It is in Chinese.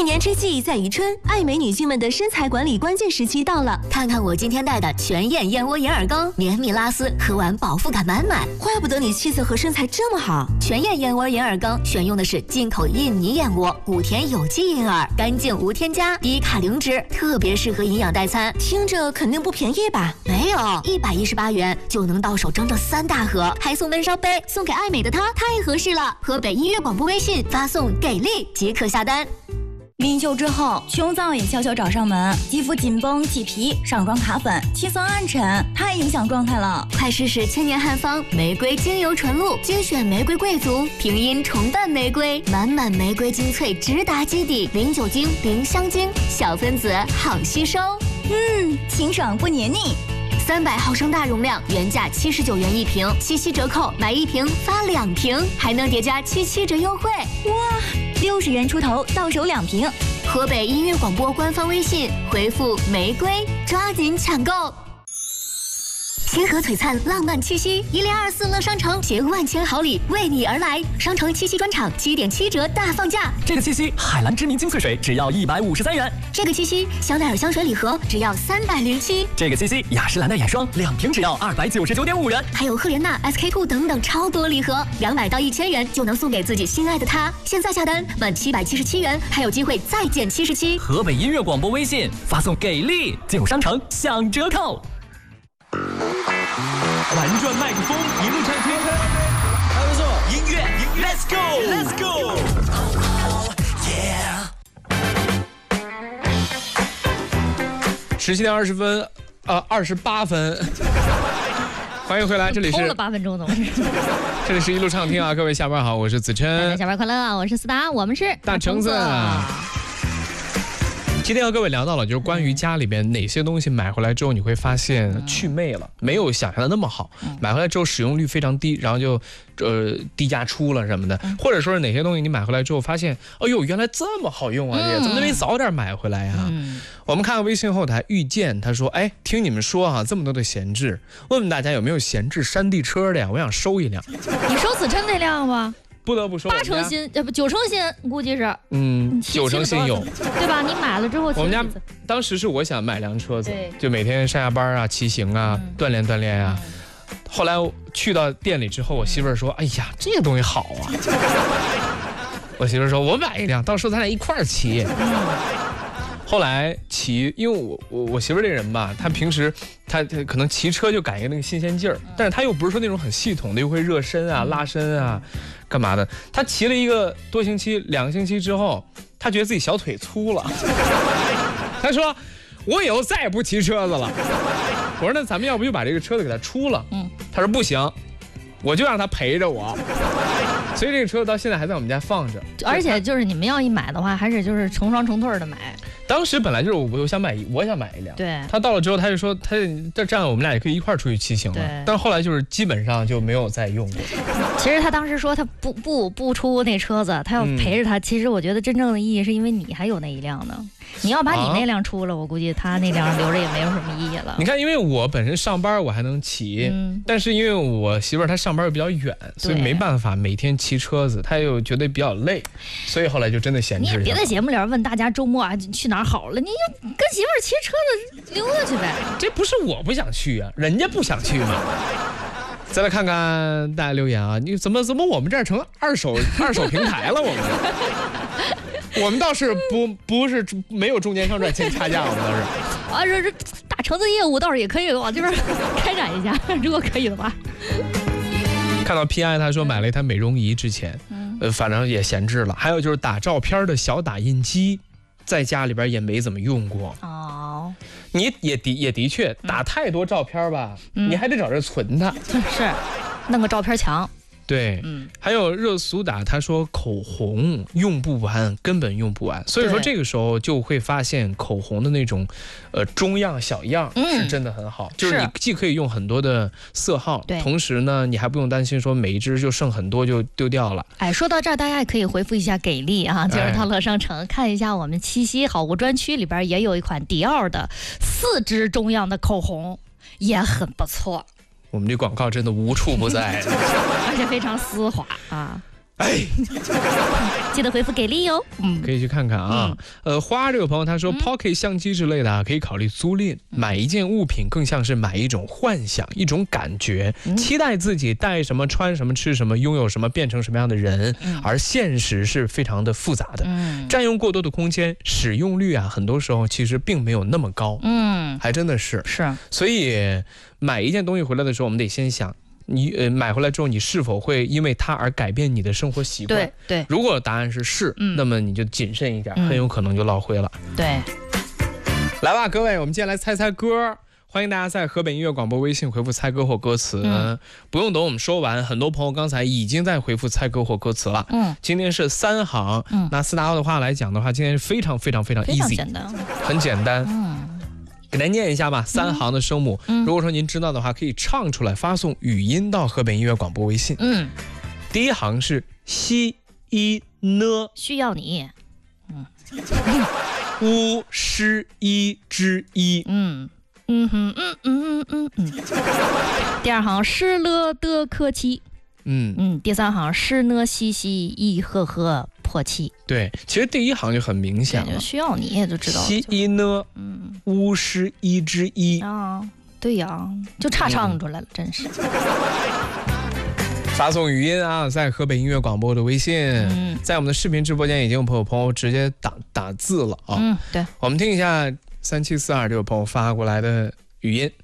一年之计在于春，爱美女性们的身材管理关键时期到了。 看看我今天带的全燕燕窝银耳羹，绵密拉丝，喝完饱腹感满满。 怪不得你气色和身材这么好。 全燕燕窝银耳羹选用的是进口印尼燕窝，谷田有机银耳，干净无添加，低卡零脂，特别适合营养代餐。 听着肯定不便宜吧？ 没有，118元就能到手整整3大盒，还送温烧杯，送给爱美的她，太合适了。河北音乐广播微信发送给力即可下单。 临休之后，胸脏也悄悄找上门，肌肤紧绷、起皮、上妆卡粉、气色暗沉，太影响状态了。 快试试千年汉方玫瑰精油纯露，精选玫瑰贵族，平阴重瓣玫瑰，满满玫瑰精粹直达基底，零酒精、零香精，小分子好吸收。 清爽不黏腻。 300毫升大容量，原价79元一瓶，77折扣，买1瓶发2瓶，还能叠加77折优惠。 哇，60元出头到手2瓶。 河北音乐广播官方微信回复玫瑰，抓紧抢购。星河璀璨浪漫七夕，1024乐商城携万千好礼为你而来，商城七夕专场7.7折大放价。 这个七夕，海蓝知名精粹水只要153元。 这个七夕，香奈儿香水礼盒只要307。 这个七夕，雅诗兰黛眼霜2瓶只要299.5元。 还有赫莲娜、SK2 等等超多礼盒，200到1000元就能送给自己心爱的他。现在下单满777元，还有机会再减77。 河北音乐广播微信发送给力，进入商城享折扣。玩转麦克风，一路畅听。 还不错，音乐 ，Let's go，Let's go。 17点20分，28分。欢迎回来，这里是偷了8分钟总是。 这里是一路畅听啊，各位下班好，我是子琛。 大家下班快乐啊！我是思达，我们是大橙子。今天和各位聊到了，就是关于家里边哪些东西买回来之后你会发现去魅了，没有想象的那么好，买回来之后使用率非常低，然后就低价出了什么的，或者说是哪些东西你买回来之后发现，哎呦原来这么好用啊，怎么没早点买回来呀？我们看看微信后台遇见他说，哎，听你们说啊这么多的闲置，问问大家有没有闲置山地车的呀？我想收一辆。 你收子琛那辆吗？ 不得不说 8成新，9成新，估计是 ，9成新有， 对吧？你买了之后， 我们家当时是我想买辆车子，就每天上下班啊、骑行啊、锻炼锻炼啊。后来去到店里之后，我媳妇儿说：“哎呀，这个东西好啊！”我媳妇儿说：“我买一辆，到时候咱俩一块儿骑。”后来骑，因为我媳妇儿这人吧，她平时她可能骑车就感觉那个新鲜劲儿，但是她又不是说那种很系统的，又会热身啊、拉伸啊，干嘛的？她骑了1个多星期、2个星期之后，她觉得自己小腿粗了，她说：“我以后再也不骑车子了。”我说：“那咱们要不就把这个车子给她出了？”她说：“不行，我就让她陪着我。”所以这个车到现在还在我们家放着， 而且就是你们要一买的话，还是就是成双成对的买。 当时本来就是我想买一辆， 对。 他到了之后，他就说这样我们俩也可以一块儿出去骑行了。但是后来就是基本上就没有再用过。 其实他当时说他不出那车子，他要陪着他。其实我觉得真正的意义是因为你还有那一辆呢。你要把你那辆出了，我估计他那辆留着也没有什么意义了。 你看，因为我本身上班我还能骑，但是因为我媳妇儿她上班又比较远，所以没办法每天骑车子，她又觉得比较累，所以后来就真的闲置。 你也别在节目里问大家周末啊去哪儿好了，你就跟媳妇儿骑车子溜达去呗。 这不是我不想去啊，人家不想去嘛。再来看看大家留言啊，你怎么我们这儿成二手平台了？我们倒是不是没有中间商赚钱差价，我们倒是。 这大橙子业务倒是也可以往这边开展一下，如果可以的话。 看到 PI 他说买了一台美容仪之前，反正也闲置了。还有就是打照片的小打印机，在家里边也没怎么用过。你也的确打太多照片吧，你还得找人存它。 是，弄个照片墙。 对，还有热苏打他说口红用不完，根本用不完，所以说这个时候就会发现口红的那种中样小样是真的很好，就是你既可以用很多的色号，同时呢你还不用担心说每一支就剩很多就丢掉了。 哎，说到这儿大家也可以回复一下给力啊，就是到乐商城看一下我们七夕好物专区里边也有一款迪奥的4支中样的口红，也很不错。 我们这广告真的无处不在， 而且非常丝滑啊！ 哎， 记得回复给力哟。 可以去看看啊。花这个朋友他说，Pocket 相机之类的啊，可以考虑租赁。买一件物品更像是买一种幻想，一种感觉，期待自己带什么、穿什么、吃什么、拥有什么、变成什么样的人。而现实是非常的复杂的，占用过多的空间，使用率啊，很多时候其实并没有那么高。还真的是。所以买一件东西回来的时候，我们得先想。你买回来之后，你是否会因为它而改变你的生活习惯？ 对， 如果答案是，那么你就谨慎一点，很有可能就落灰了。 对， 来吧，各位，我们接下来猜猜歌。欢迎大家在河北音乐广播微信回复猜歌或歌词，不用等我们说完，很多朋友刚才已经在回复猜歌或歌词了。今天是3行，拿斯达奥的话来讲的话，今天是非常 easy， 简单， 很简单。给大家念一下吧，3行的声母。如果说您知道的话，可以唱出来，发送语音到河北音乐广播微信。第一行是西一呢， 需要你。 乌诗一之一。 第二行失了的客气。第三行是呢嘻嘻一呵呵破气。 对，其实第一行就很明显了， 需要你也就知道了。 西一呢，乌诗一之一啊，对呀，就差唱出来了，真是。 发送语音啊，在河北音乐广播的微信，在我们的视频直播间已经有朋友直接打字了啊。 对， 我们听一下3742这位朋友发过来的语音。